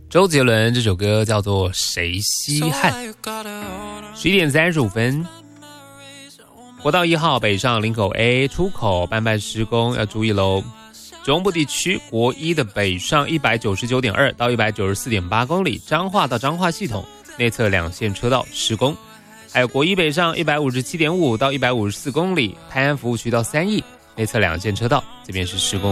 周杰伦这首歌叫做《谁稀罕》。11点35分，国道1号北上林口 A 出口半施工，要注意喽。中部地区国一的北上 199.2 到 194.8 公里，彰化到彰化系统内侧2线车道施工。还有国一北上 157.5 到154公里，泰安服务区到3义内侧2线车道，这边是施工。